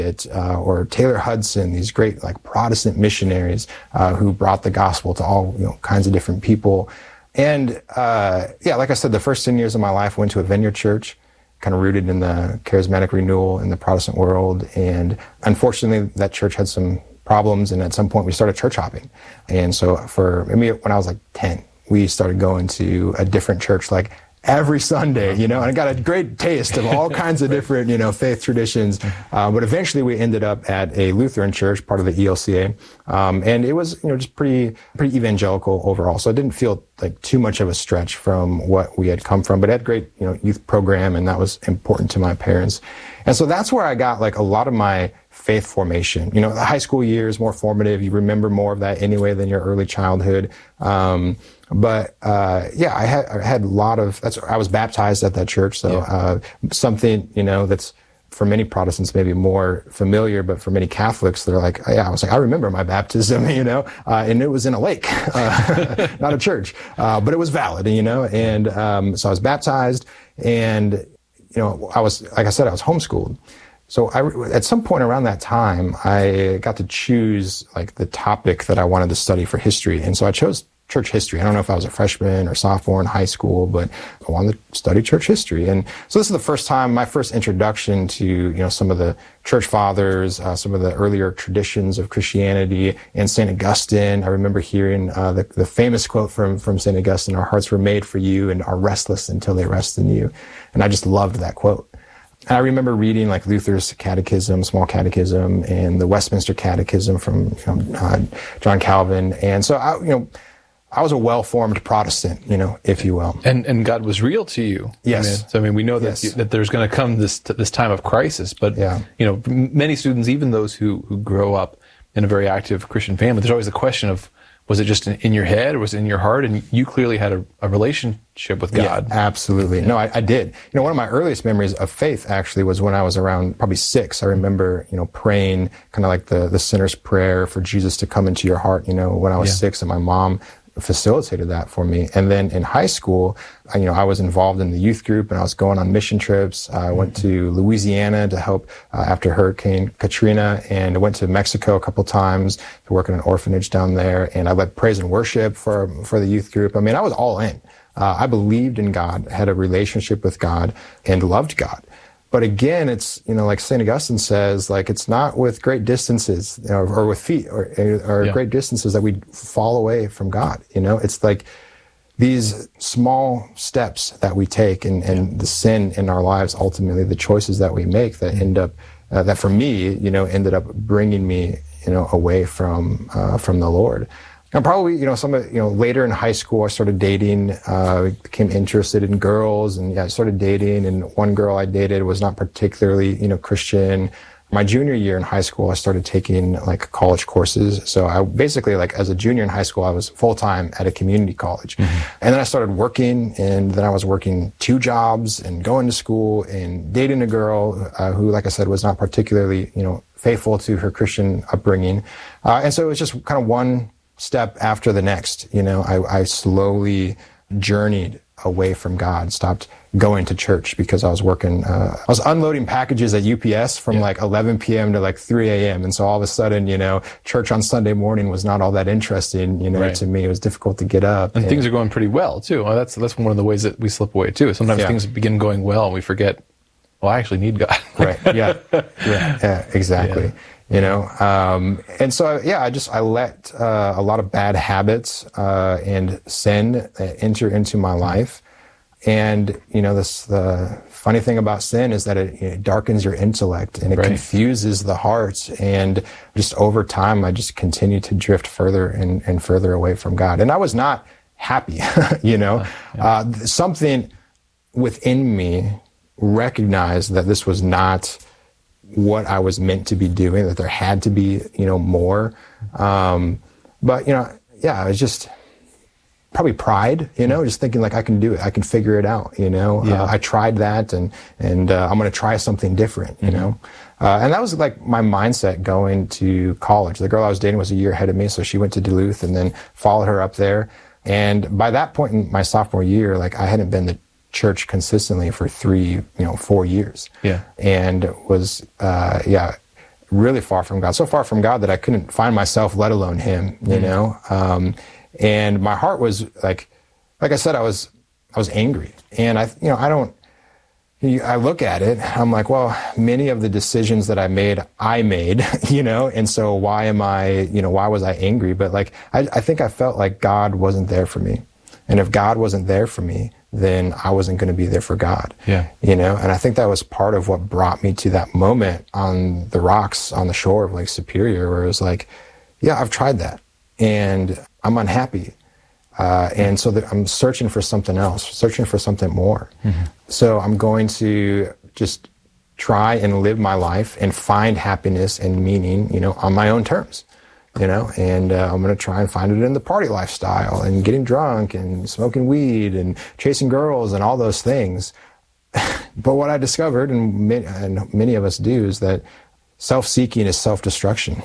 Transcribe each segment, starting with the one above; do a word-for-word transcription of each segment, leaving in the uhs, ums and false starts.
uh, or Taylor Hudson, these great like Protestant missionaries uh, who brought the gospel to all you know kinds of different people. And uh, yeah, like I said, the first ten years of my life went to a Vineyard Church, kind of rooted in the charismatic renewal in the Protestant world. And unfortunately, that church had some problems, and at some point we started church hopping. And so for me, when I was like ten, we started going to a different church like every Sunday, you know, and I got a great taste of all kinds of different, you know, faith traditions. Uh, but eventually we ended up at a Lutheran church, part of the E L C A. Um, and it was, you know, just pretty, pretty evangelical overall. So it didn't feel like too much of a stretch from what we had come from, but it had great, you know, youth program, and that was important to my parents. And so that's where I got like a lot of my faith formation. You know, the high school years, more formative. You remember more of that anyway than your early childhood. Um, but, uh, yeah, I had, I had a lot of, that's, I was baptized at that church. So, yeah. uh, something, you know, that's for many Protestants maybe more familiar, but for many Catholics, they're like, yeah, I was like, I remember my baptism, you know, uh, and it was in a lake, uh, not a church, uh, but it was valid, you know, and, um, so I was baptized, and, you know, I was, like I said, I was homeschooled. So I, at some point around that time, I got to choose like the topic that I wanted to study for history. And so I chose church history. I don't know if I was a freshman or sophomore in high school, but I wanted to study church history. And so this is the first time, my first introduction to, you know, some of the church fathers, uh, some of the earlier traditions of Christianity, and Saint Augustine. I remember hearing uh, the, the famous quote from, from Saint Augustine, "Our hearts were made for you and are restless until they rest in you." And I just loved that quote. And I remember reading like Luther's Catechism, Small Catechism, and the Westminster Catechism from you know, uh, John Calvin. And so I, you know, I was a well-formed Protestant, you know, if you will. And and God was real to you. Yes. I mean, so I mean, we know that yes. you, that there's going to come this this time of crisis. But yeah. you know, many students, even those who who grow up in a very active Christian family, there's always a question of, was it just in, in your head, or was it in your heart? And you clearly had a, a relationship with God. Yeah, absolutely. Yeah. No, I, I did. You know, one of my earliest memories of faith actually was when I was around probably six. I remember, you know, praying kind of like the, the sinner's prayer for Jesus to come into your heart, you know, when I was yeah. six, and my mom facilitated that for me. And then in high school, I, you know, I was involved in the youth group, and I was going on mission trips. I mm-hmm. went to Louisiana to help uh, after Hurricane Katrina, and I went to Mexico a couple times to work in an orphanage down there. And I led praise and worship for, for the youth group. I mean, I was all in. Uh, I believed in God, had a relationship with God, and loved God. But again, it's, you know, like Saint Augustine says, like, it's not with great distances, you know, or with feet or, or yeah. great distances that we fall away from God. You know, it's like these small steps that we take, and, and the sin in our lives, ultimately the choices that we make that end up, uh, that for me, you know, ended up bringing me, you know, away from, uh, from the Lord. And probably, you know, some of, you know, later in high school, I started dating, uh, became interested in girls, and yeah, I started dating, and one girl I dated was not particularly, you know, Christian. My junior year in high school, I started taking like college courses. So I basically, like, as a junior in high school, I was full-time at a community college. Mm-hmm. And then I started working, and then I was working two jobs and going to school and dating a girl, uh, who, like I said, was not particularly, you know, faithful to her Christian upbringing. Uh, and so it was just kind of one step after the next. You know, I, I slowly journeyed away from God, stopped going to church because I was working, uh, I was unloading packages at U P S from yeah. like eleven p.m. to like three a.m. And so all of a sudden, you know, church on Sunday morning was not all that interesting, you know, right. to me. It was difficult to get up. And, and things are going pretty well too. Well, that's, that's one of the ways that we slip away too. Sometimes yeah. things begin going well and we forget, well, I actually need God. Right. Yeah. Yeah. Yeah. Exactly. Yeah. You know, um, and so, yeah, I just, I let, uh, a lot of bad habits, uh, and sin enter into my life. And, you know, this, the funny thing about sin is that it, it darkens your intellect, and it right. confuses the heart. And just over time, I just continued to drift further and, and further away from God. And I was not happy, you know, uh, yeah. uh, something within me recognized that this was not what I was meant to be doing, that there had to be, you know, more. Um, but, you know, yeah, it was just probably pride, you know, just thinking like, I can do it. I can figure it out, you know. Yeah. Uh, I tried that, and, and uh, I'm going to try something different, you mm-hmm. know. Uh, and that was like my mindset going to college. The girl I was dating was a year ahead of me, so she went to Duluth, and then followed her up there. And by that point in my sophomore year, like, I hadn't been to church consistently for three, you know, four years. Yeah. And was, uh, yeah, really far from God, so far from God that I couldn't find myself, let alone him, you mm. know? Um, and my heart was like, like I said, I was, I was angry. And I, you know, I don't, I look at it, I'm like, well, many of the decisions that I made, I made, you know, and so why am I, you know, why was I angry? But like, I, I think I felt like God wasn't there for me. And if God wasn't there for me, then I wasn't going to be there for God. Yeah. You know, and I think that was part of what brought me to that moment on the rocks on the shore of Lake Superior, where it was like, yeah, I've tried that and I'm unhappy. Uh, and so that I'm searching for something else, searching for something more. Mm-hmm. So I'm going to just try and live my life and find happiness and meaning, you know, on my own terms, you know, and uh, I'm going to try and find it in the party lifestyle and getting drunk and smoking weed and chasing girls and all those things. But what I discovered, and many, and many of us do, is that self-seeking is self-destruction.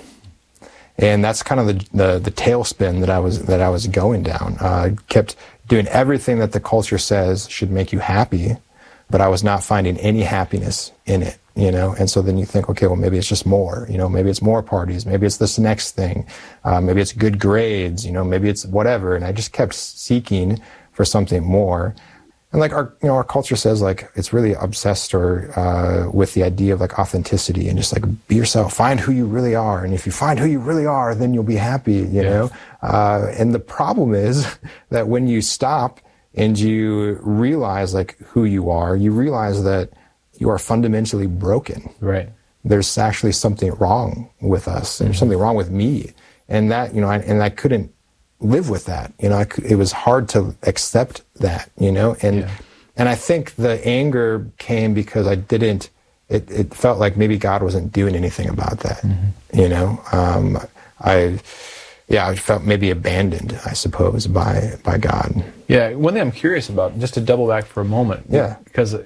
And that's kind of the, the, the tailspin that I was, that I was going down. Uh, I kept doing everything that the culture says should make you happy, but I was not finding any happiness in it, you know? And so then you think, okay, well, maybe it's just more, you know, maybe it's more parties, maybe it's this next thing, uh, maybe it's good grades, you know, maybe it's whatever. And I just kept seeking for something more. And like our, you know, our culture says like, it's really obsessed or, uh, with the idea of like authenticity and just like be yourself, find who you really are. And if you find who you really are, then you'll be happy, you yeah. know? Uh, and the problem is that when you stop and you realize like who you are, you realize that you are fundamentally broken. Right. There's actually something wrong with us. There's mm-hmm. something wrong with me. And that, you know, I, and I couldn't live with that, you know, I could, it was hard to accept that, you know, and, yeah. and I think the anger came because I didn't, it, it felt like maybe God wasn't doing anything about that, mm-hmm. you know, um, I, yeah, I felt maybe abandoned, I suppose, by, by God. Yeah. One thing I'm curious about, just to double back for a moment, yeah, because,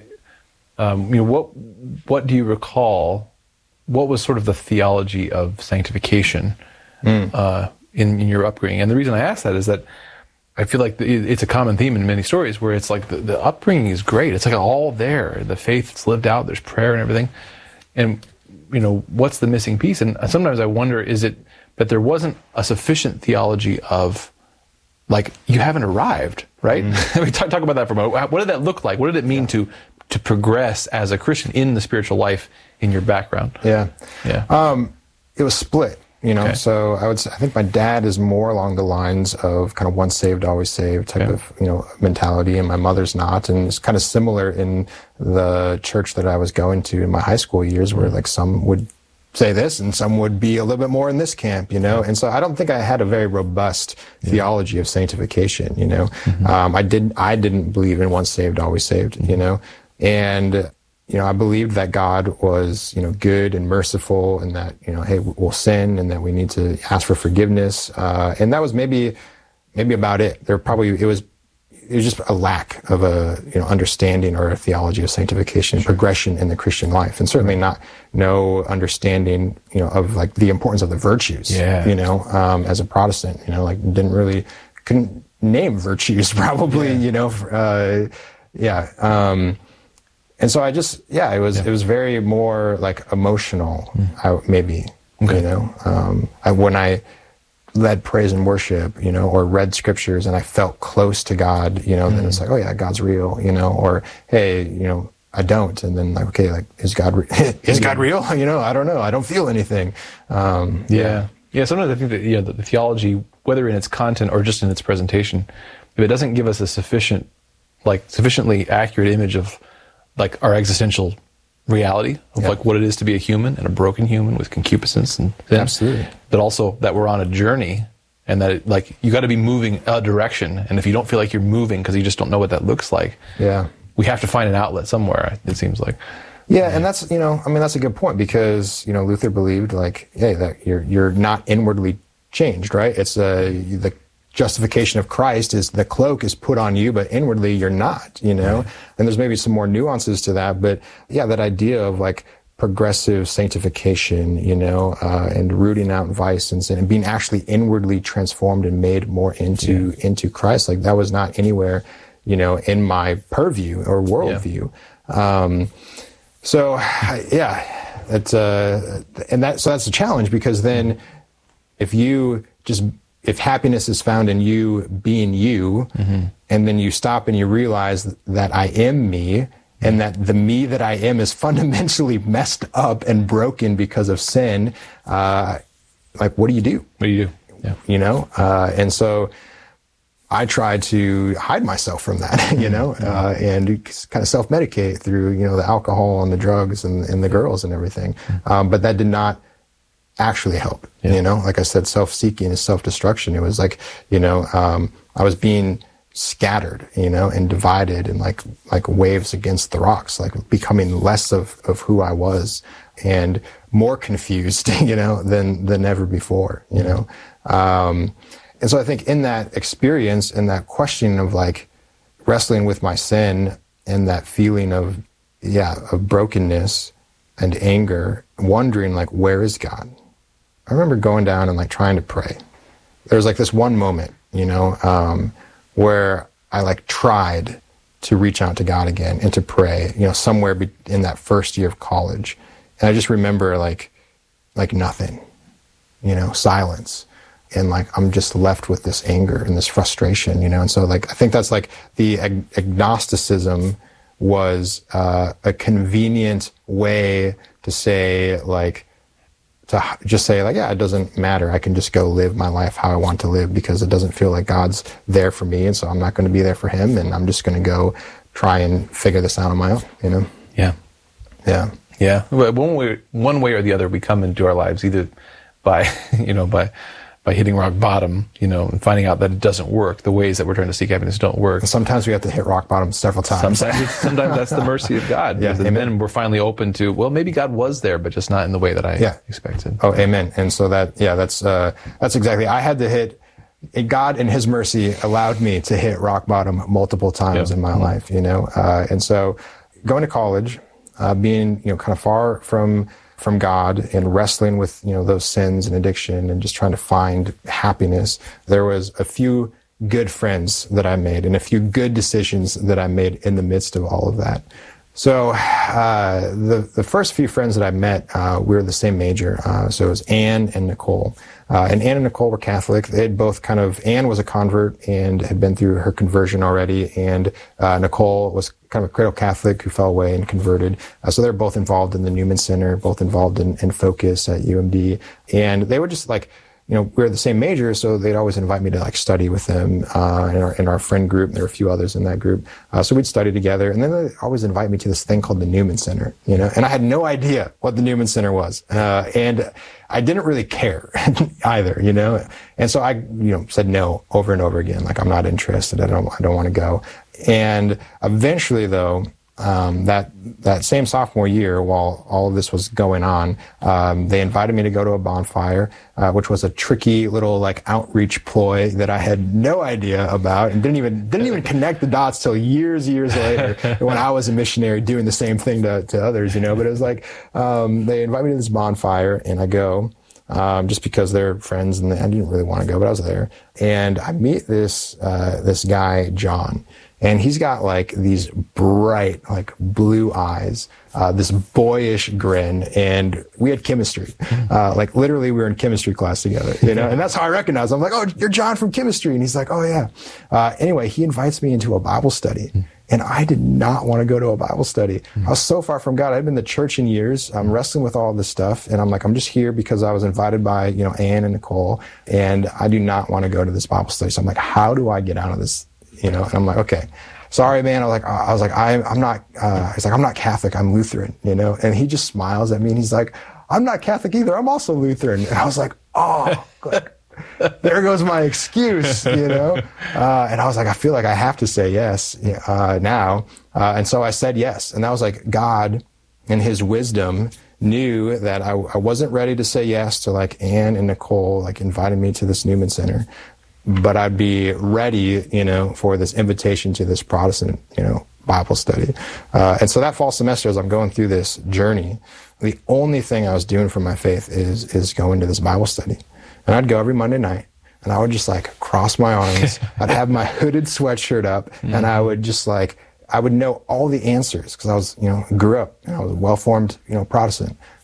um, you know, what, what do you recall, what was sort of the theology of sanctification, mm. uh, In, in your upbringing? And the reason I ask that is that I feel like the, it's a common theme in many stories where it's like the, the upbringing is great. It's like all there. The faith's lived out. There's prayer and everything. And, you know, what's the missing piece? And sometimes I wonder, is it that there wasn't a sufficient theology of, like, you haven't arrived, right? Mm. We talk, talk about that for a moment. What did that look like? What did it mean yeah. to to progress as a Christian in the spiritual life in your background? Yeah. Yeah. Um, it was split. You know, okay. so I would say, I think my dad is more along the lines of kind of once saved, always saved type okay. of, you know, mentality, and my mother's not. And it's kind of similar in the church that I was going to in my high school years, where like some would say this and some would be a little bit more in this camp, you know. And so I don't think I had a very robust yeah. theology of sanctification, you know. Mm-hmm. Um, I did, I didn't believe in once saved, always saved, mm-hmm. you know, and you know, I believed that God was, you know, good and merciful, and that, you know, hey, we'll sin and that we need to ask for forgiveness. Uh, and that was maybe, maybe about it. There probably, it was, it was just a lack of a, you know, understanding or a theology of sanctification and progression in the Christian life. And certainly not, no understanding, you know, of like the importance of the virtues, yeah. you know, um, as a Protestant, you know, like didn't really, couldn't name virtues probably, yeah. you know, uh, yeah. Um, And so I just, yeah, it was, yeah. it was very more like emotional, mm. I, maybe, okay. you know, um, I, when I led praise and worship, you know, or read scriptures and I felt close to God, you know, mm. then it's like, oh yeah, God's real, you know, or, hey, you know, I don't. And then like, okay, like, is God, re- is God real? You know, I don't know. I don't feel anything. Um, yeah. yeah. Yeah. Sometimes I think that, you know, the, the theology, whether in its content or just in its presentation, if it doesn't give us a sufficient, like sufficiently accurate image of like our existential reality of yeah. like what it is to be a human and a broken human with concupiscence and sin. Absolutely. But also that we're on a journey and that it, like you got to be moving a direction. And if you don't feel like you're moving because you just don't know what that looks like, yeah, we have to find an outlet somewhere, it seems like. Yeah, and that's, you know, I mean, that's a good point because, you know, Luther believed like, hey, that you're you're not inwardly changed, right? It's uh, the justification of Christ is the cloak is put on you, but inwardly you're not, you know? Right. And there's maybe some more nuances to that, but yeah, that idea of like progressive sanctification, you know, uh, and rooting out vice and sin and being actually inwardly transformed and made more into, yeah. into Christ. Like that was not anywhere, you know, in my purview or worldview. Yeah. Um, so yeah, it's uh, and that so that's a challenge, because then if you just if happiness is found in you being you, mm-hmm. and then you stop and you realize that I am me, and that the me that I am is fundamentally messed up and broken because of sin, uh, like, what do you do? What do you do? Yeah. You know? Uh, and so I tried to hide myself from that, you know, mm-hmm. uh, and kind of self-medicate through, you know, the alcohol and the drugs and, and the girls and everything. Mm-hmm. Um, but that did not actually help, yeah. you know? Like I said, self-seeking is self-destruction. It was like, you know, um, I was being scattered, you know, and divided, and like like waves against the rocks, like becoming less of, of who I was and more confused, you know, than than ever before, you know. Um, and so I think in that experience and that questioning of like wrestling with my sin and that feeling of, yeah, of brokenness and anger, wondering like, where is God? I remember going down and like trying to pray. There was like this one moment, you know, um, where I like tried to reach out to God again and to pray, you know, somewhere be- in that first year of college. And I just remember like, like nothing, you know, silence. And like, I'm just left with this anger and this frustration, you know? And so like, I think that's like the ag- agnosticism was uh, a convenient way to say like, to just say like, yeah, it doesn't matter. I can just go live my life how I want to live, because it doesn't feel like God's there for me. And so I'm not going to be there for him. And I'm just going to go try and figure this out on my own, you know? Yeah. Yeah. Yeah. One way, one way or the other, we come into our lives either by, you know, by, by hitting rock bottom, you know, and finding out that it doesn't work. The ways that we're trying to seek happiness don't work. And sometimes we have to hit rock bottom several times. Sometimes, sometimes that's the mercy of God. Yeah, and then we're finally open to, well, maybe God was there, but just not in the way that I yeah. expected. Oh, amen. And so that, yeah, that's, uh, that's exactly, I had to hit, God in his mercy allowed me to hit rock bottom multiple times yeah. in my mm-hmm. life, you know? Uh, and so going to college, uh, being, you know, kind of far from, from God and wrestling with, you know, those sins and addiction and just trying to find happiness, there was a few good friends that I made and a few good decisions that I made in the midst of all of that. So uh, the the first few friends that I met, uh, we were the same major. Uh, so it was Anne and Nicole. Uh, and Anne and Nicole were Catholic. They had both kind of, Anne was a convert and had been through her conversion already. And uh, Nicole was kind of a cradle Catholic who fell away and converted. Uh, so they're both involved in the Newman Center, both involved in, in Focus at U M D. And they were just like, you know, we were the same major, so they'd always invite me to like study with them uh, in our in our friend group. There were a few others in that group, uh, so we'd study together. And then they always invite me to this thing called the Newman Center, you know. And I had no idea what the Newman Center was, uh, and I didn't really care either, you know. And so I, you know, said no over and over again, like I'm not interested. I don't, I don't want to go. And eventually, though. Um, that that same sophomore year, while all of this was going on, um, they invited me to go to a bonfire, uh, which was a tricky little like outreach ploy that I had no idea about and didn't even didn't even connect the dots till years years later when I was a missionary doing the same thing to, to others, you know. But it was like um, they invited me to this bonfire, and I go. Um, just because they're friends, and I didn't really want to go, but I was there. And I meet this uh, this guy, John, and he's got like these bright, like blue eyes, uh, this boyish grin, and we had chemistry. Uh, like literally, we were in chemistry class together, you know. And that's how I recognized him. I'm like, "Oh, you're John from chemistry," and he's like, "Oh yeah." Uh, anyway, he invites me into a Bible study. And I did not want to go to a Bible study. Mm-hmm. I was so far from God. I'd been in the church in years. I'm wrestling with all this stuff. And I'm like, I'm just here because I was invited by, you know, Anne and Nicole. And I do not want to go to this Bible study. So I'm like, how do I get out of this? You know, and I'm like, okay, sorry, man. I was like, I was like, I'm, I'm not, uh, he's like, I'm not Catholic. I'm Lutheran, you know? And he just smiles at me and he's like, I'm not Catholic either. I'm also Lutheran. And I was like, oh, like, there goes my excuse, you know? Uh, and I was like, I feel like I have to say yes uh, now. Uh, and so I said yes. And that was like God in his wisdom knew that I, I wasn't ready to say yes to like Anne and Nicole, like inviting me to this Newman Center, but I'd be ready, you know, for this invitation to this Protestant, you know, Bible study. Uh, and so that fall semester, as I'm going through this journey, the only thing I was doing for my faith is is going to this Bible study. And I'd go every Monday night, and I would just like cross my arms. I'd have my hooded sweatshirt up, mm-hmm. and I would just like, I would know all the answers because I was, you know, grew up, and I was a well-formed, you know, Protestant.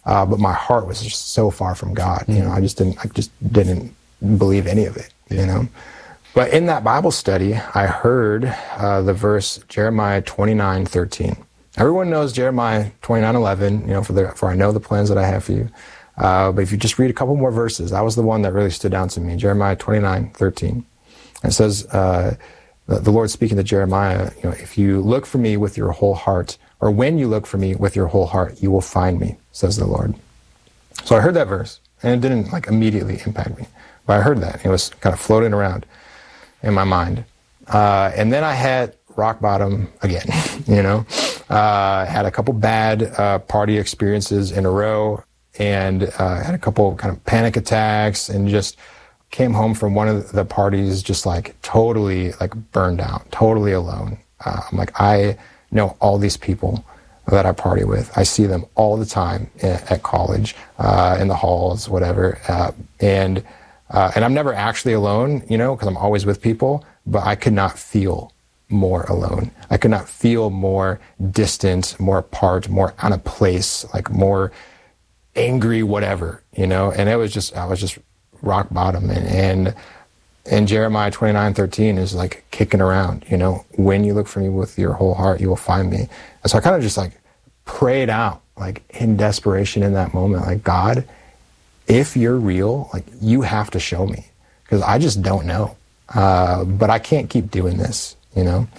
uh, but my heart was just so far from God. Mm-hmm. You know, I just didn't, I just didn't believe any of it, yeah. you know. But in that Bible study, I heard uh, the verse Jeremiah twenty-nine thirteen. Everyone knows Jeremiah twenty-nine eleven, you know, for, the, for I know the plans that I have for you. Uh, but if you just read a couple more verses, that was the one that really stood out to me, Jeremiah twenty-nine thirteen. It says, uh, the, the Lord speaking to Jeremiah, you know, if you look for me with your whole heart, or when you look for me with your whole heart, you will find me, says the Lord. So I heard that verse, and it didn't like immediately impact me, but I heard that. It was kind of floating around in my mind. Uh, and then I had rock bottom again, you know, uh, had a couple bad uh, party experiences in a row, and uh, had a couple kind of panic attacks, and just came home from one of the parties just like totally like burned out, totally alone. Uh, I'm like, I know all these people that I party with. I see them all the time at, at college, uh, in the halls, whatever. Uh, and uh, and I'm never actually alone, you know, because I'm always with people, but I could not feel more alone. I could not feel more distant, more apart, more out of place, like more angry, whatever, you know. And it was just, I was just rock bottom. And, and and Jeremiah twenty-nine thirteen is like kicking around, you know, when you look for me with your whole heart, you will find me. And so I kind of just like prayed out, like in desperation in that moment, like, God, if you're real, like you have to show me, because I just don't know. Uh, but I can't keep doing this, you know.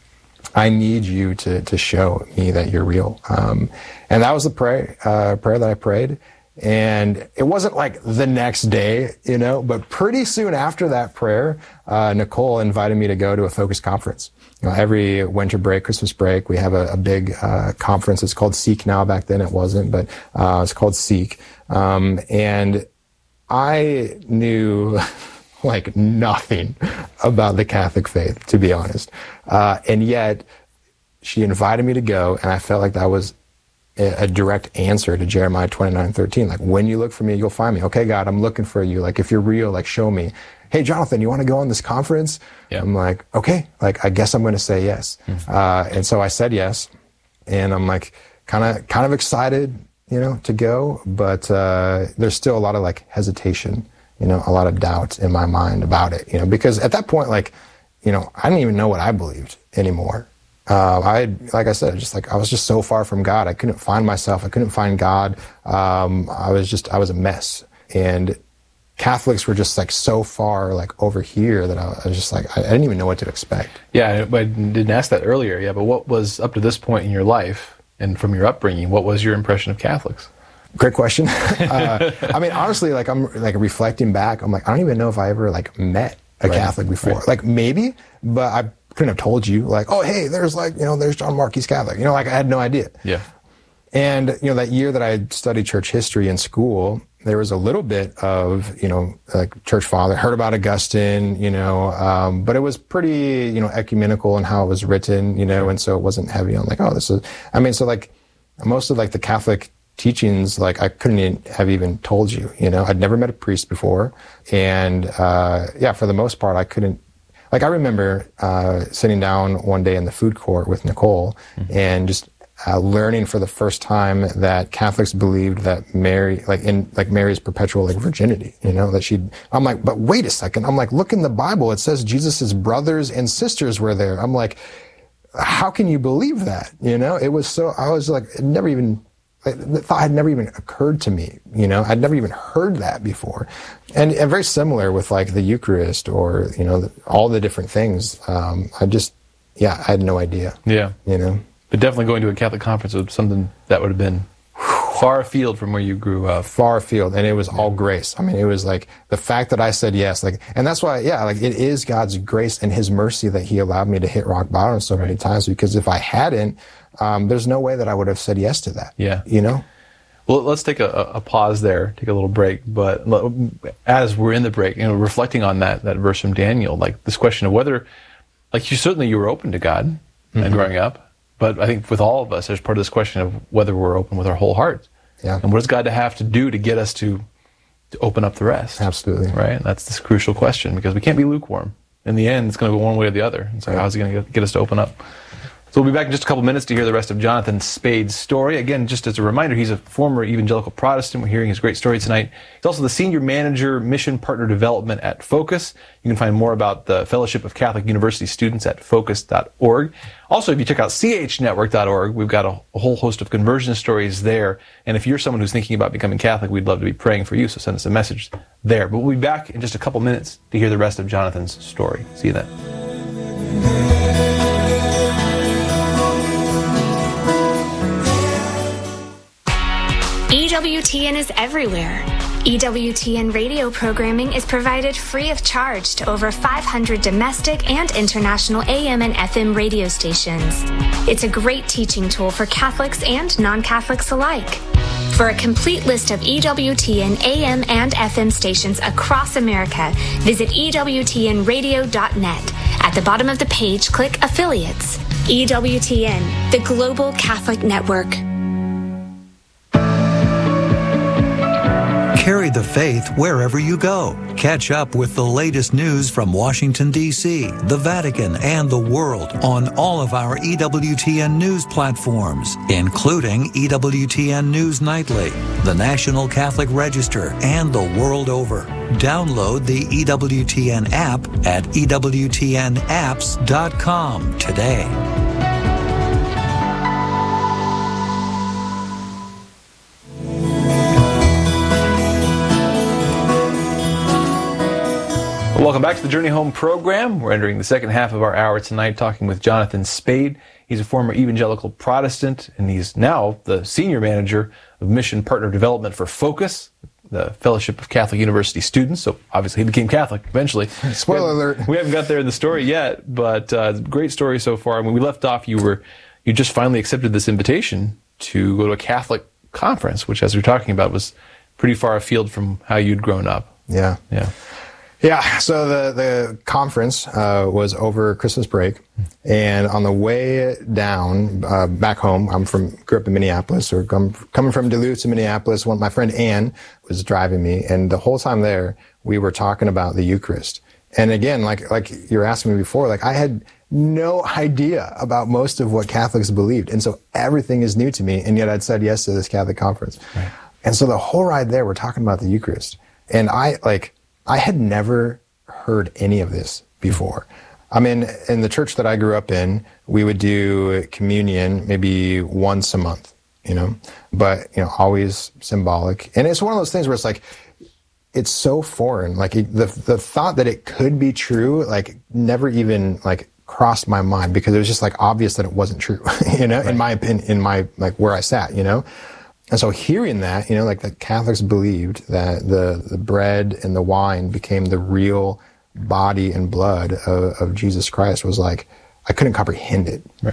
I need you to to show me that you're real. Um, and that was the prayer, uh, prayer that I prayed. And it wasn't like the next day, you know, but pretty soon after that prayer, uh, Nicole invited me to go to a Focus conference. You know, every winter break, Christmas break, we have a, a big uh, conference. It's called Seek now. Back then it wasn't, but uh, it's called Seek. Um, and I knew like nothing about the Catholic faith, to be honest. Uh, and yet she invited me to go, and I felt like that was a direct answer to Jeremiah twenty-nine thirteen. Like, when you look for me, you'll find me. Okay, God, I'm looking for you. Like, if you're real, like, show me. Hey, Jonathan, you want to go on this conference? Yeah. I'm like, okay, like, I guess I'm going to say yes. Mm-hmm. Uh, and so I said yes. And I'm like, kind of, kind of excited, you know, to go. But uh, there's still a lot of like hesitation, you know, a lot of doubt in my mind about it, you know, because at that point, like, you know, I didn't even know what I believed anymore. Uh, I, like I said, just like, I was just so far from God. I couldn't find myself. I couldn't find God. Um, I was just, I was a mess. And Catholics were just like so far like over here that I was just like, I, I didn't even know what to expect. Yeah, I didn't ask that earlier. Yeah, but what was up to this point in your life and from your upbringing, what was your impression of Catholics? Great question. uh, I mean, honestly, like I'm like reflecting back, I'm like, I don't even know if I ever like met a right. Catholic before. Right. Like maybe, but I couldn't have told you like, oh, hey, there's like, you know, there's John Mark, he's Catholic. You know, like I had no idea. Yeah. And, you know, that year that I studied church history in school, there was a little bit of, you know, like church father, heard about Augustine, you know, um, but it was pretty, you know, ecumenical in how it was written, you know, and so it wasn't heavy on like, oh, this is, I mean, so like most of like the Catholic teachings, like I couldn't even have even told you, you know, I'd never met a priest before. And, uh, yeah, for the most part, I couldn't, like I remember, uh, sitting down one day in the food court with Nicole mm-hmm. and just, Uh, learning for the first time that Catholics believed that Mary, like in like Mary's perpetual like virginity, you know, that she'd. I'm like, but wait a second. I'm like, look in the Bible. It says Jesus's brothers and sisters were there. I'm like, how can you believe that? You know, it was so. I was like, it never even. The thought had never even occurred to me. You know, I'd never even heard that before, and, and very similar with like the Eucharist or you know all the different things. Um, I just, yeah, I had no idea. Yeah, you know. But definitely going to a Catholic conference was something that would have been far afield from where you grew up. Far afield, and it was all grace. I mean, it was like the fact that I said yes, like, and that's why, yeah, like it is God's grace and His mercy that He allowed me to hit rock bottom so many times. Because if I hadn't, um, there's no way that I would have said yes to that. Yeah, you know. Well, let's take a, a pause there, take a little break. But as we're in the break, you know, reflecting on that that verse from Daniel, like this question of whether, like, you certainly you were open to God mm-hmm. and growing up. But I think with all of us, there's part of this question of whether we're open with our whole heart. Yeah. And what does God have to do to get us to, to open up the rest? Absolutely. Right? And that's this crucial question because we can't be lukewarm. In the end, it's going to go one way or the other. And so right. How's He going to get us to open up? So we'll be back in just a couple minutes to hear the rest of Jonathan Spade's story. Again, just as a reminder, he's a former evangelical Protestant. We're hearing his great story tonight. He's also the Senior Manager, Mission Partner Development at Focus. You can find more about the Fellowship of Catholic University Students at focus dot org. Also, if you check out c h network dot org, we've got a, a whole host of conversion stories there. And if you're someone who's thinking about becoming Catholic, we'd love to be praying for you, so send us a message there. But we'll be back in just a couple minutes to hear the rest of Jonathan's story. See you then. E W T N is everywhere. E W T N radio programming is provided free of charge to over five hundred domestic and international A M and F M radio stations. It's a great teaching tool for Catholics and non-Catholics alike. For a complete list of E W T N A M and F M stations across America, visit E W T N radio dot net. At the bottom of the page, click Affiliates. E W T N, the Global Catholic Network. Carry the faith wherever you go. Catch up with the latest news from Washington, D C, the Vatican, and the world on all of our E W T N news platforms, including E W T N News Nightly, the National Catholic Register, and the world over. Download the E W T N app at E W T N apps dot com today. Welcome back to the Journey Home program. We're entering the second half of our hour tonight talking with Jonathan Spade. He's a former evangelical Protestant, and he's now the Senior Manager of Mission Partner Development for Focus, the Fellowship of Catholic University Students. So obviously he became Catholic eventually. Spoiler alert. We haven't got there in the story yet, but uh, great story so far. When we left off, you were you just finally accepted this invitation to go to a Catholic conference, which, as we were talking about, was pretty far afield from how you'd grown up. Yeah. Yeah. Yeah, so the, the conference uh, was over Christmas break, and on the way down uh, back home, I'm from grew up in Minneapolis, or come, coming from Duluth to Minneapolis. One, my friend Ann was driving me, and the whole time there, we were talking about the Eucharist. And again, like like you were asking me before, like I had no idea about most of what Catholics believed, and so everything is new to me, and yet I'd said yes to this Catholic conference. Right. And so the whole ride there, we're talking about the Eucharist, and I like. I had never heard any of this before. I mean, in the church that I grew up in, we would do communion maybe once a month, you know, but, you know, always symbolic. And it's one of those things where it's like, it's so foreign. Like it, the the thought that it could be true, like never even like crossed my mind, because it was just like obvious that it wasn't true, you know, right. in my opinion, in my, like where I sat, you know. And so hearing that, you know, like the Catholics believed that the, the bread and the wine became the real body and blood of, of Jesus Christ was like, I couldn't comprehend it. Right.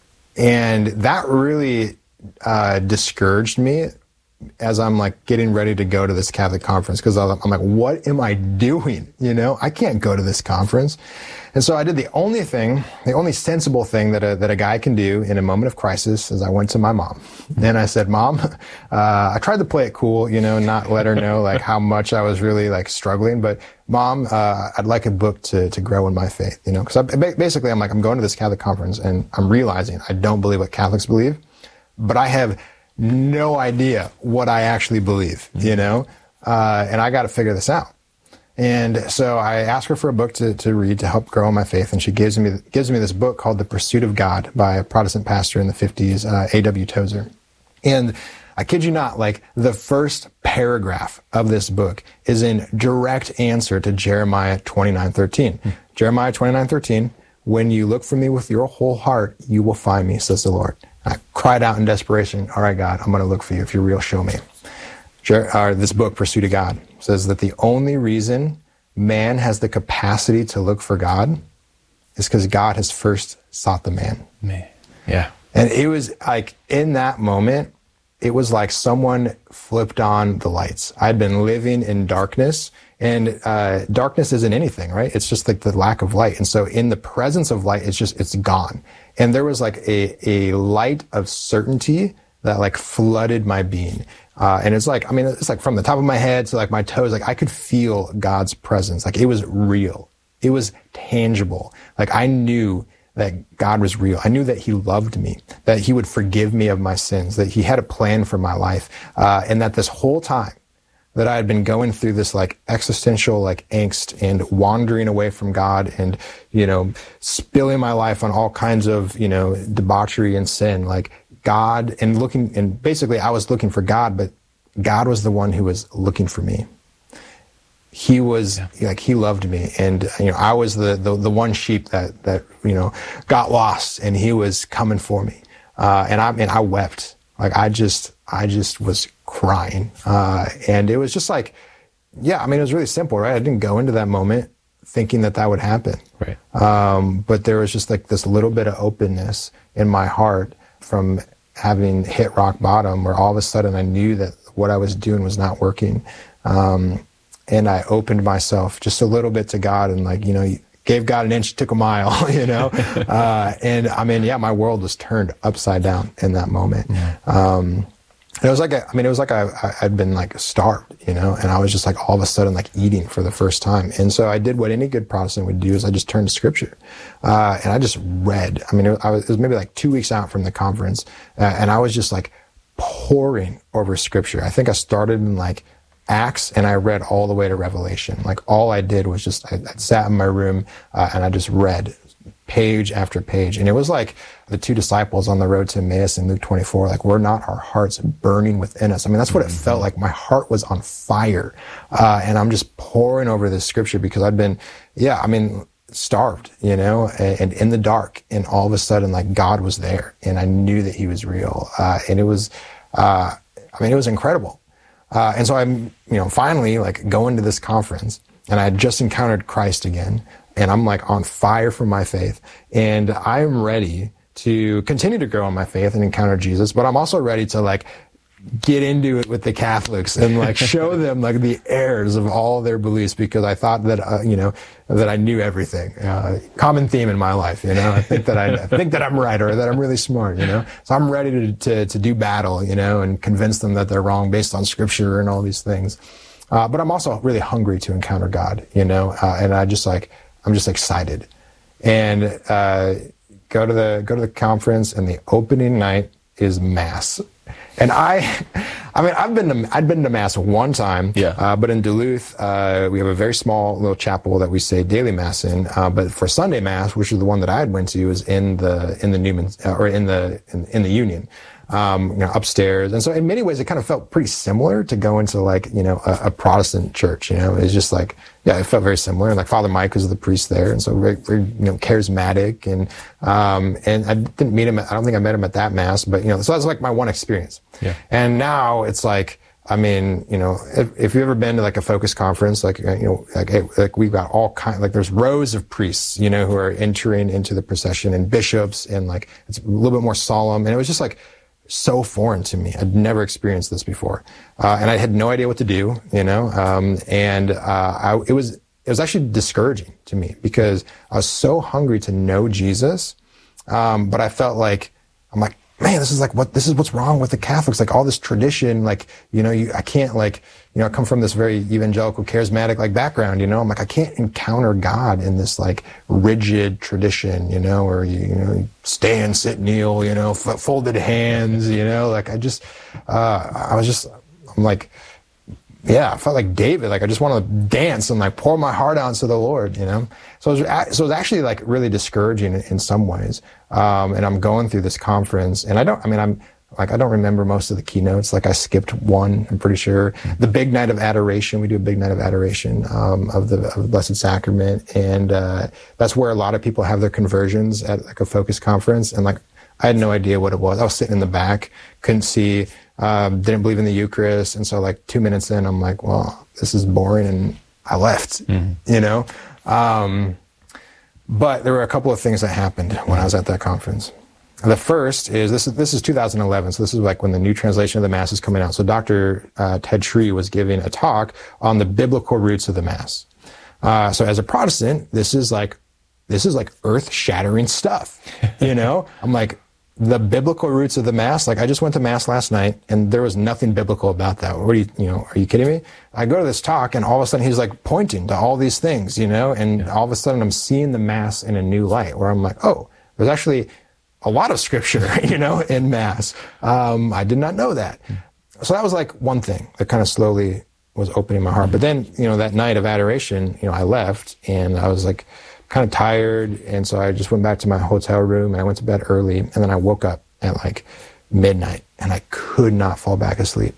And that really uh, discouraged me as I'm like getting ready to go to this Catholic conference, because I'm like, what am I doing? You know, I can't go to this conference. And so I did the only thing, the only sensible thing that a, that a guy can do in a moment of crisis is I went to my mom. And I said, Mom, uh, I tried to play it cool, you know, not let her know like how much I was really like struggling. But Mom, uh, I'd like a book to, to grow in my faith, you know, because basically I'm like, I'm going to this Catholic conference and I'm realizing I don't believe what Catholics believe, but I have no idea what I actually believe, you know, uh, and I got to figure this out. And so I asked her for a book to, to read to help grow in my faith, and she gives me gives me this book called The Pursuit of God by a Protestant pastor in the fifties, uh, A W Tozer. And I kid you not, like the first paragraph of this book is in direct answer to Jeremiah twenty-nine thirteen. Hmm. Jeremiah twenty-nine thirteen, when you look for me with your whole heart, you will find me, says the Lord. I cried out in desperation, all right, God, I'm going to look for you. If you're real, show me. Or this book, Pursuit of God, says that the only reason man has the capacity to look for God is because God has first sought the man. Man. Yeah. And it was like, in that moment, it was like someone flipped on the lights. I'd been living in darkness, and uh, darkness isn't anything, right? It's just like the lack of light. And so in the presence of light, it's just, it's gone. And there was like a, a light of certainty that like flooded my being. Uh, and it's like, I mean, it's like from the top of my head to like my toes, like I could feel God's presence. Like it was real. It was tangible. Like I knew that God was real. I knew that he loved me, that he would forgive me of my sins, that he had a plan for my life, uh, and that this whole time that I had been going through this like existential like angst and wandering away from God and, you know, spilling my life on all kinds of, you know, debauchery and sin, like God and looking, and basically I was looking for God, but God was the one who was looking for me. He was yeah. like, he loved me. And, you know, I was the, the, the one sheep that, that, you know, got lost, and he was coming for me. Uh, and I, and I wept. Like, I just, I just was crying. Uh, and it was just like, yeah, I mean, it was really simple, right? I didn't go into that moment thinking that that would happen. Right. Um, but there was just like this little bit of openness in my heart from having hit rock bottom, where all of a sudden I knew that what I was doing was not working. Um, and I opened myself just a little bit to God, and like, you know, gave God an inch, took a mile, you know? uh, and I mean, yeah, my world was turned upside down in that moment. Yeah. Um, it was like, a, I mean, it was like I, I'd been like starved, you know, and I was just like all of a sudden like eating for the first time. And so I did what any good Protestant would do, is I just turned to scripture. Uh, and I just read. I mean, it, I was, it was maybe like two weeks out from the conference, uh, and I was just like pouring over scripture. I think I started in like Acts, and I read all the way to Revelation. Like, all I did was just, I, I sat in my room, uh, and I just read page after page. And it was like the two disciples on the road to Emmaus in Luke twenty-four, like, were not our hearts burning within us? I mean, that's what it felt like. My heart was on fire. Uh, and I'm just pouring over this scripture because I'd been, yeah, I mean, starved, you know, and, and in the dark. And all of a sudden, like, God was there, and I knew that he was real. Uh, and it was, uh, I mean, it was incredible. Uh, and so I'm, you know, finally like going to this conference, and I had just encountered Christ again, and I'm like on fire for my faith, and I'm ready to continue to grow in my faith and encounter Jesus, but I'm also ready to like get into it with the Catholics and like show them like the errors of all their beliefs, because I thought that, uh, you know, that I knew everything. Uh, common theme in my life, you know, I think that I, I think that I'm right, or that I'm really smart, you know, so I'm ready to, to, to do battle, you know, and convince them that they're wrong based on scripture and all these things. Uh, but I'm also really hungry to encounter God, you know, uh, and I just like, I'm just excited. And, uh, go to the, go to the conference, and the opening night is Mass. And I, I mean, I've been to, I'd been to Mass one time, yeah. uh, but in Duluth, uh, we have a very small little chapel that we say daily Mass in. Uh, but for Sunday Mass, which is the one that I had went to, was in the in the Newman uh, or in the in, in the Union, um, you know, upstairs. And so in many ways, it kind of felt pretty similar to going to like, you know, a, a Protestant church. You know, it's just like, yeah, it felt very similar. And like Father Mike was the priest there, and so very, very you know, charismatic. And um, and I didn't meet him. I don't think I met him at that Mass, but you know, so that was like my one experience. Yeah. And now it's like, I mean, you know, if, if you've ever been to like a Focus conference, like, you know, like, like we've got all kind, like there's rows of priests, you know, who are entering into the procession, and bishops, and like, it's a little bit more solemn. And it was just like so foreign to me. I'd never experienced this before. Uh, and I had no idea what to do, you know, um, and, uh, I, it was, it was actually discouraging to me, because I was so hungry to know Jesus. Um, but I felt like, I'm like, man, this is like what, this is what's wrong with the Catholics. Like all this tradition, like, you know, you, I can't like, you know, I come from this very evangelical, charismatic like background, you know, I'm like, I can't encounter God in this like rigid tradition, you know, where you, you know, stand, sit, kneel, you know, f- folded hands, you know, like I just, uh, I was just, I'm like, yeah, I felt like David, like I just want to dance and like pour my heart out to the Lord, you know? So it was, so it was actually like really discouraging in, in some ways. Um, and I'm going through this conference, and I don't, I mean, I'm like, I don't remember most of the keynotes. Like I skipped one, I'm pretty sure. The big night of adoration, we do a big night of adoration, um, of the, of the Blessed Sacrament. And, uh, that's where a lot of people have their conversions at like a Focus conference. And like, I had no idea what it was. I was sitting in the back, couldn't see, um, didn't believe in the Eucharist. And so like two minutes in, I'm like, well, this is boring. And I left, mm-hmm. you know? Um, but there were a couple of things that happened when I was at that conference. The first is, this is, this is two thousand eleven. So this is like when the new translation of the Mass is coming out. So Doctor Uh, Ted Shree was giving a talk on the biblical roots of the Mass. Uh, so as a Protestant, this is like, this is like earth shattering stuff, you know? I'm like, the biblical roots of the Mass, like I just went to Mass last night and there was nothing biblical about that. What are you, you know, are you kidding me? I go to this talk and all of a sudden he's like pointing to all these things, you know, and all of a sudden I'm seeing the Mass in a new light where I'm like, oh, there's actually a lot of scripture, you know, in Mass. Um, I did not know that. So that was like one thing that kind of slowly was opening my heart. But then, you know, that night of adoration, you know, I left and I was like kind of tired. And so I just went back to my hotel room and I went to bed early. And then I woke up at like midnight and I could not fall back asleep.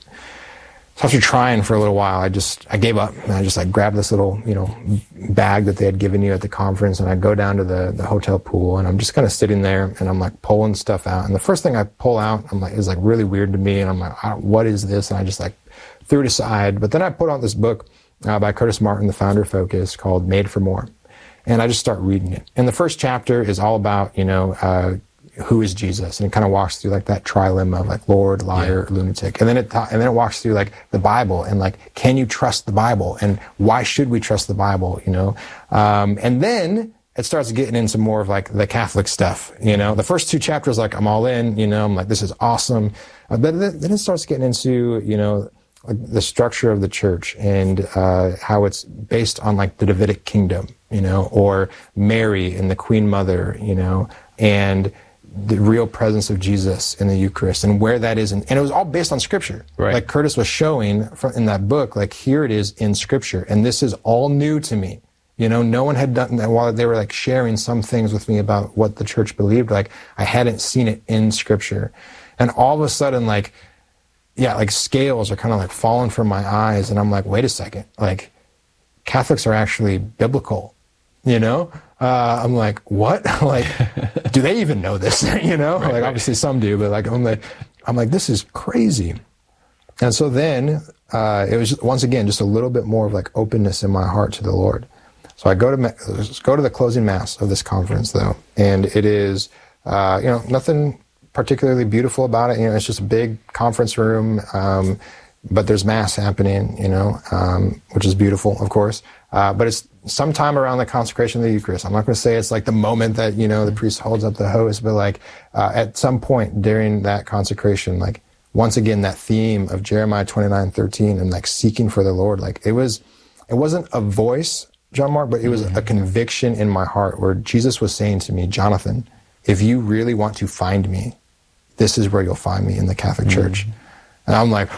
So after trying for a little while, I just, I gave up and I just like grabbed this little, you know, bag that they had given you at the conference and I go down to the, the hotel pool and I'm just kind of sitting there and I'm like pulling stuff out. And the first thing I pull out, I'm like, is like really weird to me. And I'm like, what is this? And I just like threw it aside. But then I put out this book uh, by Curtis Martin, the founder of Focus, called Made for More. And I just start reading it. And the first chapter is all about, you know, uh, who is Jesus? And it kind of walks through like that trilemma of like Lord, liar, yeah. lunatic. And then it ta- and then it walks through like the Bible and like, can you trust the Bible? And why should we trust the Bible? You know? Um, and then it starts getting into more of like the Catholic stuff, you know? The first two chapters, like I'm all in, you know, I'm like, this is awesome. Uh, but then, then it starts getting into, you know, like the structure of the church and uh, how it's based on like the Davidic kingdom, you know, or Mary and the Queen Mother, you know, and the real presence of Jesus in the Eucharist and where that is. In, and it was all based on Scripture. Right. Like Curtis was showing from, in that book, like here it is in Scripture. And this is all new to me. You know, no one had done that while they were like sharing some things with me about what the church believed. Like I hadn't seen it in Scripture. And all of a sudden, like, yeah, like scales are kind of like falling from my eyes. And I'm like, wait a second, like Catholics are actually biblical, you know? Uh, I'm like, what? Like, do they even know this? you know, right, like right. Obviously some do, but like, I'm like, I'm like, this is crazy. And so then, uh, it was just, once again, just a little bit more of like openness in my heart to the Lord. So I go to, go to the closing Mass of this conference though. And it is, uh, you know, nothing particularly beautiful about it. You know, it's just a big conference room. Um, but there's Mass happening, you know, um, which is beautiful, of course. Uh, but it's sometime around the consecration of the Eucharist. I'm not going to say it's like the moment that, you know, the priest holds up the host, but like, uh, at some point during that consecration, like, once again, that theme of Jeremiah twenty-nine thirteen and like seeking for the Lord, like it was, it wasn't a voice, John Mark, but it was mm-hmm. a conviction in my heart where Jesus was saying to me, Jonathan, if you really want to find me, this is where you'll find me in the Catholic mm-hmm. Church. And I'm like,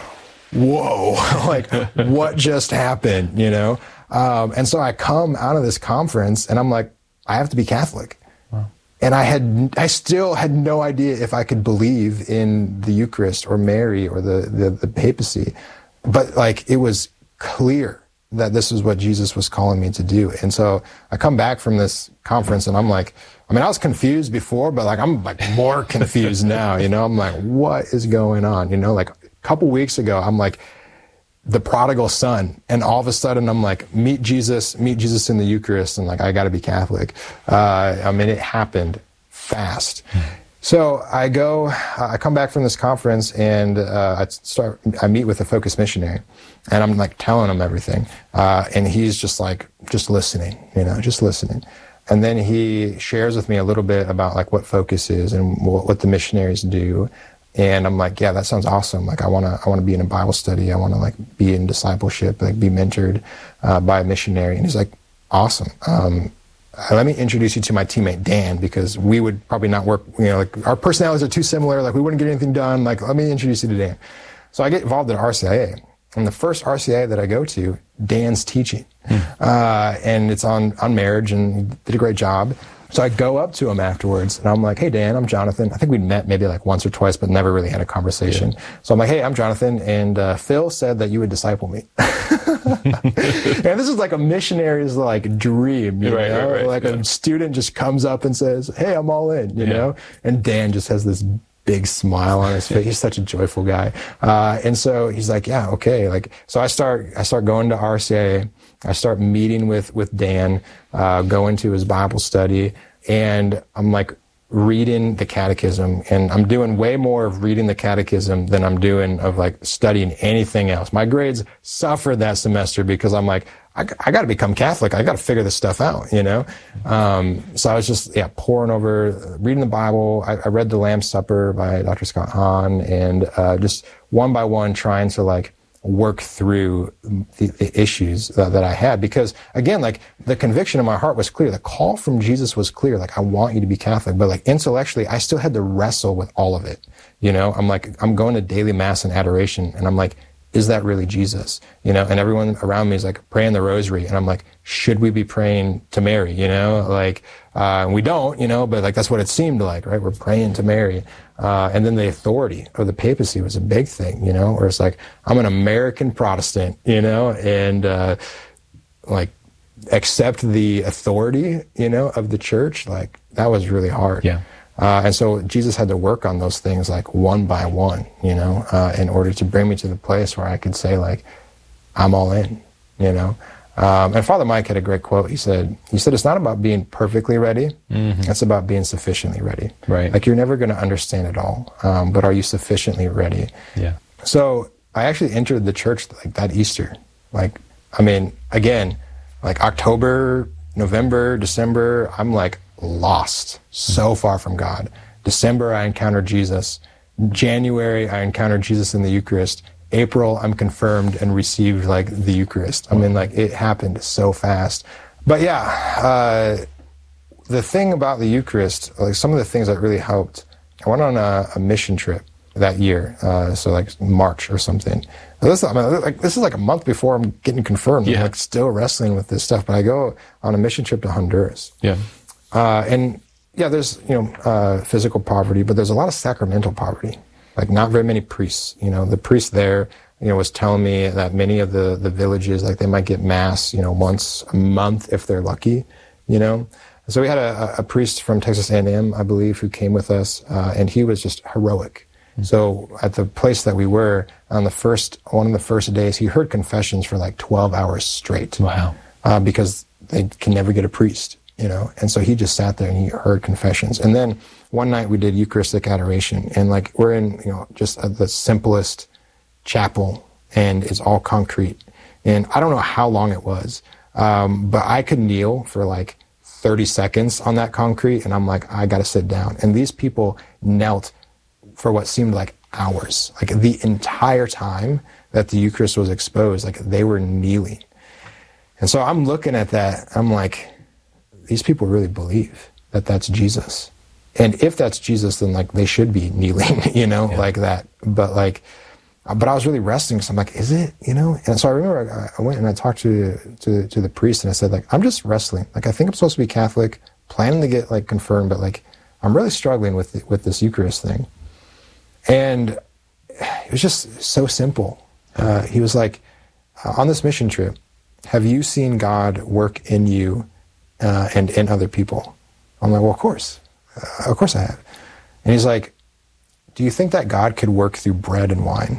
whoa, like what just happened, you know? Um, and so I come out of this conference and I'm like, I have to be Catholic. Wow. And I had, I still had no idea if I could believe in the Eucharist or Mary or the, the, the papacy. But like, it was clear that this is what Jesus was calling me to do. And so I come back from this conference and I'm like, I mean, I was confused before, but like, I'm like more confused now, you know, I'm like, what is going on? You know, like a couple weeks ago, I'm like, the prodigal son, and all of a sudden I'm like, meet Jesus, meet Jesus in the Eucharist, and like, I gotta be Catholic. Uh, I mean, it happened fast. So I go, I come back from this conference, and uh, I start, I meet with a Focus missionary, and I'm like telling him everything, uh, and he's just like, just listening, you know, just listening. And then he shares with me a little bit about like what Focus is and what, what the missionaries do. And I'm like, yeah, that sounds awesome. Like, I want to, I want to be in a Bible study. I want to like be in discipleship, like be mentored uh, by a missionary. And he's like, awesome. Um, let me introduce you to my teammate, Dan, because we would probably not work, you know, like our personalities are too similar. Like we wouldn't get anything done. Like, let me introduce you to Dan. So I get involved in R C I A. And the first R C I A that I go to, Dan's teaching. Hmm. Uh, and it's on, on marriage, and he did a great job. So I go up to him afterwards and I'm like, hey, Dan, I'm Jonathan. I think we'd met maybe like once or twice, but never really had a conversation. Yeah. So I'm like, hey, I'm Jonathan. And uh, Phil said that you would disciple me. And this is like a missionary's like dream, you right, know? Right, right, like yeah. a student just comes up and says, hey, I'm all in, you yeah. know? And Dan just has this big smile on his face. He's such a joyful guy. Uh, and so he's like, yeah, okay. Like, so I start, I start going to R C I A. I start meeting with, with Dan, uh, going to his Bible study, and I'm like reading the catechism, and I'm doing way more of reading the catechism than I'm doing of like studying anything else. My grades suffered that semester because I'm like, I, I got to become Catholic. I got to figure this stuff out, you know? Um, so I was just, yeah, pouring over, reading the Bible. I, I read The Lamb's Supper by Doctor Scott Hahn, and uh, just one by one trying to like work through the, the issues that, that I had. Because again, like the conviction in my heart was clear. The call from Jesus was clear. Like, I want you to be Catholic, but like intellectually, I still had to wrestle with all of it. You know, I'm like, I'm going to daily mass and adoration, and I'm like, is that really Jesus? You know, and everyone around me is like praying the rosary, and I'm like, should we be praying to Mary? You know, like, uh, we don't, you know, but like, that's what it seemed like, right? We're praying to Mary. Uh, and then the authority of the papacy was a big thing, you know, where it's like, I'm an American Protestant, you know, and, uh, like, accept the authority, you know, of the church. Like, that was really hard. Yeah. Uh, and so Jesus had to work on those things, like, one by one, you know, uh, in order to bring me to the place where I could say, like, I'm all in, you know. Um, and Father Mike had a great quote. He said, he said, it's not about being perfectly ready. Mm-hmm. It's about being sufficiently ready. Right. Like, you're never going to understand it all, um, but are you sufficiently ready? Yeah. So I actually entered the church like that Easter. Like, I mean, again, like October, November, December, I'm like lost, so mm-hmm. far from God. December, I encountered Jesus. January, I encountered Jesus in the Eucharist. April, I'm confirmed and received like the Eucharist. I mean, like, it happened so fast. But yeah, uh, the thing about the Eucharist, like some of the things that really helped, I went on a, a mission trip that year, uh, so like March or something. This, I mean, like, this is like a month before I'm getting confirmed. Yeah. I'm like still wrestling with this stuff, but I go on a mission trip to Honduras. Yeah. Uh, and yeah, there's, you know, uh, physical poverty, but there's a lot of sacramental poverty. Like, not very many priests. You know, the priest there, you know, was telling me that many of the, the villages, like, they might get mass, you know, once a month if they're lucky, you know. So we had a, a priest from Texas A and M, I believe, who came with us, uh, and he was just heroic. Mm-hmm. So at the place that we were, on the first, one of the first days, he heard confessions for like twelve hours straight. Wow. Uh, because they can never get a priest, you know. And so he just sat there and he heard confessions. And then one night we did Eucharistic adoration, and like, we're in, you know, just uh, the simplest chapel, and it's all concrete. And I don't know how long it was, um, but I could kneel for like thirty seconds on that concrete, and I'm like, I gotta sit down. And these people knelt for what seemed like hours, like the entire time that the Eucharist was exposed, like they were kneeling. And so I'm looking at that, I'm like, these people really believe that that's Jesus. And if that's Jesus, then like they should be kneeling, you know, yeah. like that. But like, but I was really wrestling, because I'm like, is it, you know? And so I remember I, I went and I talked to, to to the priest, and I said, like, I'm just wrestling. Like, I think I'm supposed to be Catholic, planning to get like confirmed, but like, I'm really struggling with the, with this Eucharist thing. And it was just so simple. Uh, he was like, uh, on this mission trip, have you seen God work in you uh, and in other people? I'm like, well, of course. Uh, of course I have. And he's like, do you think that God could work through bread and wine?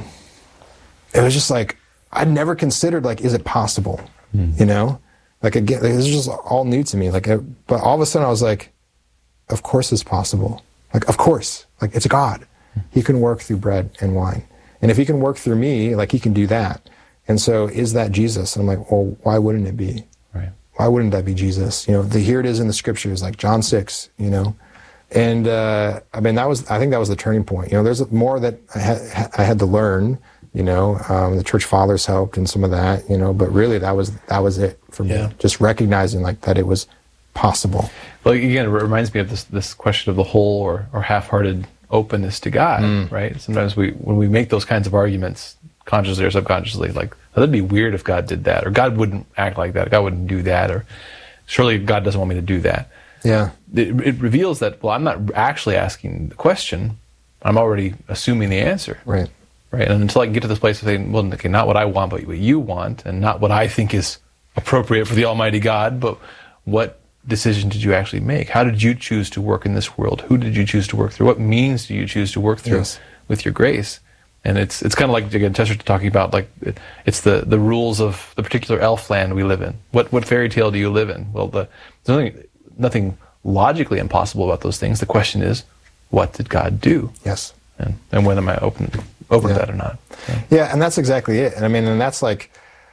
It was just like, I'd never considered, like, is it possible? Mm. You know? Like, again, like, it was just all new to me. Like, it, but all of a sudden I was like, of course it's possible. Like, of course. Like, it's God. He can work through bread and wine. And if he can work through me, like, he can do that. And so, is that Jesus? And I'm like, well, why wouldn't it be? Right. Why wouldn't that be Jesus? You know, the, here it is in the scriptures, like John six, you know? And, uh, I mean, that was, I think that was the turning point. You know, there's more that I had, I had to learn, you know, um, the church fathers helped and some of that, you know, but really that was, that was it for me. Yeah. Just recognizing, like, that it was possible. Well, again, it reminds me of this, this question of the whole or, or half-hearted openness to God, mm. right? Sometimes we, when we make those kinds of arguments, consciously or subconsciously, like, oh, that'd be weird if God did that, or God wouldn't act like that, God wouldn't do that, or surely God doesn't want me to do that. Yeah. It, it reveals that, well, I'm not actually asking the question, I'm already assuming the answer. Right. Right. And until I can get to this place of saying, well, okay, not what I want, but what you want, and not what I think is appropriate for the Almighty God, but what decision did you actually make? How did you choose to work in this world? Who did you choose to work through? What means do you choose to work through yes. with your grace? And it's it's kind of like, again, Chesterton talking about, like, it, it's the, the rules of the particular elf land we live in. What what fairy tale do you live in? Well, the, there's nothing, nothing logically impossible about those things. The question is, what did God do? Yes. And, and whether am I open, open yeah. to that or not? Yeah. yeah, and that's exactly it. And I mean, and that's like,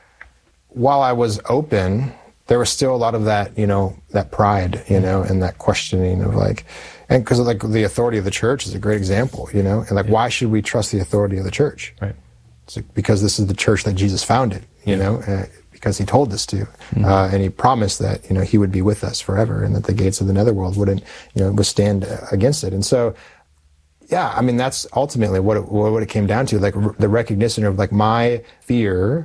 while I was open, there was still a lot of that, you know, that pride, you know, and that questioning of, like, and because, like, the authority of the church is a great example, you know, and like, yeah. why should we trust the authority of the church? Right. It's like, because this is the church that Jesus founded, you know, uh, because he told us to. Mm-hmm. Uh, and he promised that, you know, he would be with us forever and that the gates of the netherworld wouldn't, you know, withstand against it. And so, yeah, I mean, that's ultimately what it, what it came down to. Like r- the recognition of like my fear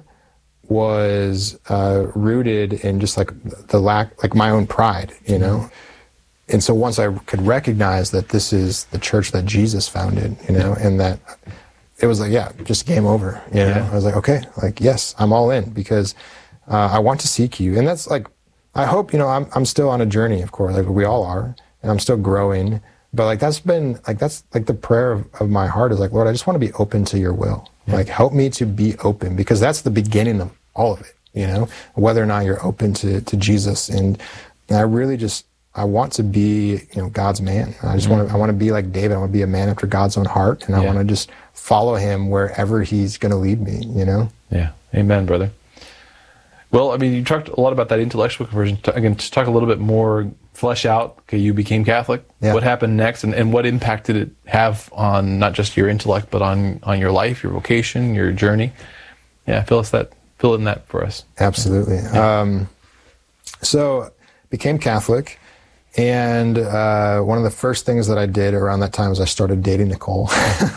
was uh, rooted in just like the lack, like my own pride, you know? Mm-hmm. And so once I could recognize that this is the church that Jesus founded, you know, and that it was like, yeah, just game over, you know? Yeah. I was like, okay, like, yes, I'm all in because uh, I want to seek you. And that's like, I hope, you know, I'm I'm still on a journey, of course, like we all are, and I'm still growing. But like that's been like that's like the prayer of, of my heart is like, Lord, I just want to be open to your will. Yeah. Like help me to be open, because that's the beginning of all of it, you know, whether or not you're open to, to Jesus. And, and I really just I want to be, you know, God's man. I just mm-hmm. want to I want to be like David. I want to be a man after God's own heart, and I yeah. want to just follow him wherever he's going to lead me, you know? Yeah. Amen, brother. Well, I mean, you talked a lot about that intellectual conversion. Again, just talk a little bit more, flesh out, okay, you became Catholic. Yeah. What happened next, and, and what impact did it have on not just your intellect, but on, on your life, your vocation, your journey? Yeah, fill us that, fill in that for us. Absolutely. Yeah. Um, so, became Catholic. And uh, one of the first things that I did around that time was I started dating Nicole.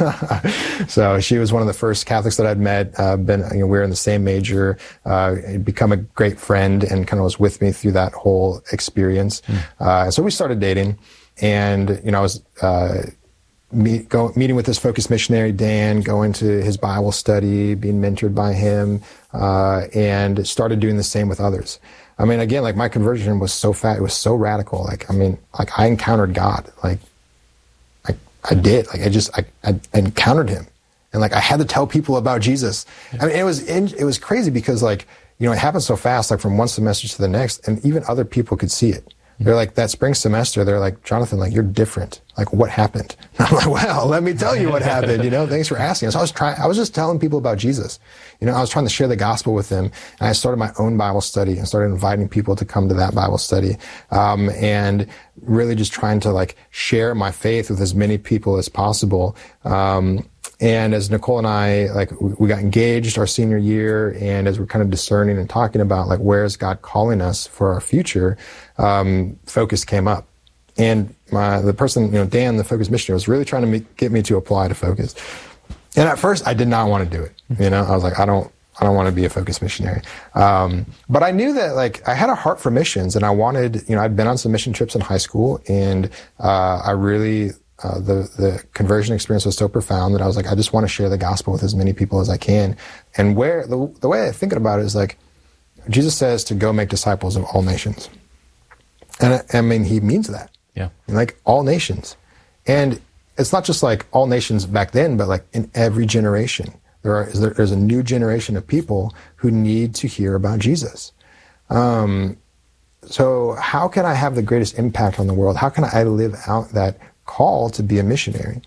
So she was one of the first Catholics that I'd met. Uh, been, you know, we were in the same major. Uh, become a great friend, and kind of was with me through that whole experience. Mm. Uh, so we started dating, and you know, I was uh, meet, go, meeting with this focused missionary Dan, going to his Bible study, being mentored by him, uh, and started doing the same with others. I mean, again, like my conversion was so fat, it was so radical. Like, I mean, like I encountered God. Like, I, I did. Like, I just, I, I encountered him, and like I had to tell people about Jesus. Yeah. I mean, it was, it was crazy because like, you know, it happened so fast, like from one semester to the next, and even other people could see it. They're like, that spring semester, they're like, Jonathan, like, you're different. Like, what happened? And I'm like, well, let me tell you what happened, you know, thanks for asking. So I was trying, I was just telling people about Jesus. You know, I was trying to share the gospel with them. And I started my own Bible study and started inviting people to come to that Bible study. Um, and really just trying to like share my faith with as many people as possible. Um, And as Nicole and I, like, we got engaged our senior year, and as we're kind of discerning and talking about, like, where is God calling us for our future, um, Focus came up. And my, the person, you know, Dan, the Focus missionary, was really trying to make, get me to apply to Focus. And at first, I did not want to do it. You know, I was like, I don't, I don't want to be a Focus missionary. Um, but I knew that, like, I had a heart for missions, and I wanted, you know, I'd been on some mission trips in high school, and uh, I really... Uh, the, the conversion experience was so profound that I was like, I just want to share the gospel with as many people as I can. And where, the, the way I think about it is like, Jesus says to go make disciples of all nations. And I, I mean, he means that. Yeah. Like all nations. And it's not just like all nations back then, but like in every generation. There are, there, there's a new generation of people who need to hear about Jesus. Um, so how can I have the greatest impact on the world? How can I live out that call to be a missionary?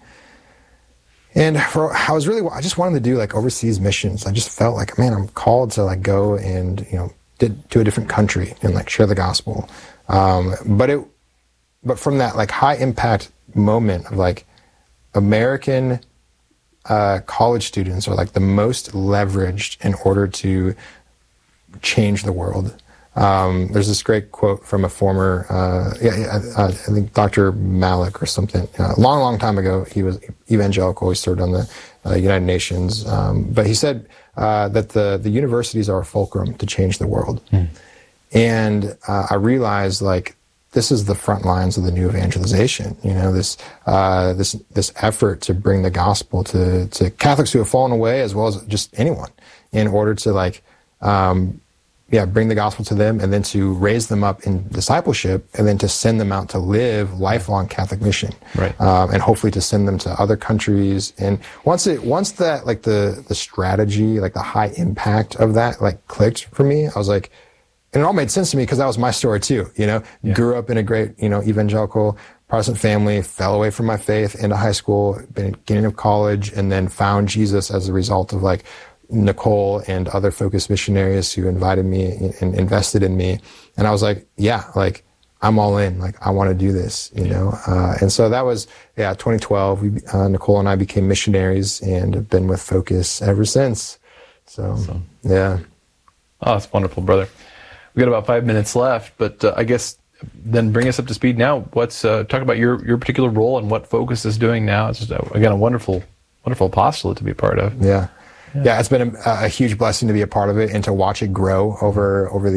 And for, I was really, I just wanted to do like overseas missions. I just felt like, man, I'm called to like go and, you know, did, to a different country and like share the gospel. Um, but it, but from that like high impact moment of like American uh, college students are like the most leveraged in order to change the world. Um, there's this great quote from a former, uh, yeah, uh, I think Doctor Malik or something. Uh, a long, long time ago, he was evangelical. He served on the uh, United Nations. Um, but he said uh, that the, the universities are a fulcrum to change the world. Mm. And uh, I realized, like, this is the front lines of the new evangelization. You know, this uh, this this effort to bring the gospel to, to Catholics who have fallen away, as well as just anyone, in order to, like, um, yeah, bring the gospel to them, and then to raise them up in discipleship, and then to send them out to live lifelong Catholic mission, right? Um, and hopefully to send them to other countries. And once it, once that, like the the strategy, like the high impact of that, like clicked for me, I was like, and it all made sense to me because that was my story too. You know, yeah. Grew up in a great, you know, evangelical Protestant family, fell away from my faith into high school, beginning of college, and then found Jesus as a result of like Nicole and other Focus missionaries who invited me and invested in me. And I was like, yeah, like I'm all in. Like, I want to do this, you know? Uh, and so that was, yeah, twenty twelve, we, uh, Nicole and I became missionaries and have been with Focus ever since. So, awesome. Yeah. Oh, that's wonderful, brother. We got about five minutes left, but uh, I guess then bring us up to speed now. What's, uh, talk about your, your particular role and what Focus is doing now. It's just, uh, again, a wonderful, wonderful apostolate to be a part of. Yeah. Yeah, yeah, it's been a, a huge blessing to be a part of it and to watch it grow over over the